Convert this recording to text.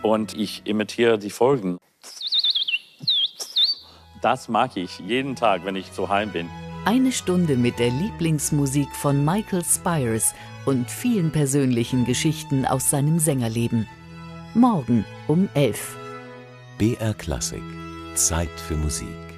und ich imitiere die Folgen. Das mag ich jeden Tag, wenn ich zu Hause bin. Eine Stunde mit der Lieblingsmusik von Michael Spyres und vielen persönlichen Geschichten aus seinem Sängerleben. Morgen um 11. BR Klassik. Zeit für Musik.